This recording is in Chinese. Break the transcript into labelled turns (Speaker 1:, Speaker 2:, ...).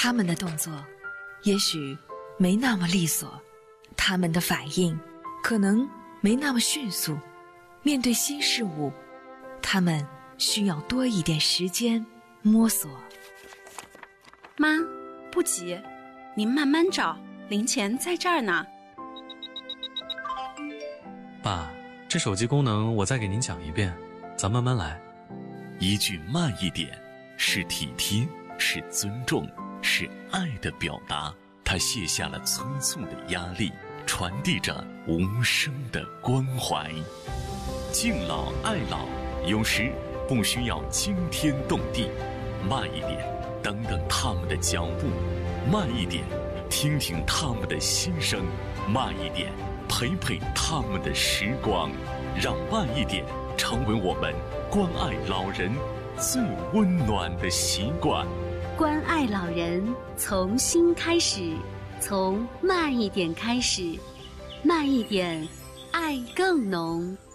Speaker 1: 他们的动作也许没那么利索，他们的反应可能没那么迅速，面对新事物，他们需要多一点时间摸索。
Speaker 2: 妈，不急，您慢慢找，零钱在这儿呢。
Speaker 3: 爸，这手机功能我再给您讲一遍，咱慢慢来。
Speaker 4: 一句慢一点，是体贴，是尊重，是爱的表达。他卸下了催促的压力，传递着无声的关怀。敬老爱老，有时不需要惊天动地，慢一点，等等他们的脚步；慢一点，听听他们的心声；慢一点，陪陪他们的时光。让慢一点成为我们关爱老人最温暖的习惯。
Speaker 5: 关爱老人从心开始，从慢一点开始，慢一点，爱更浓。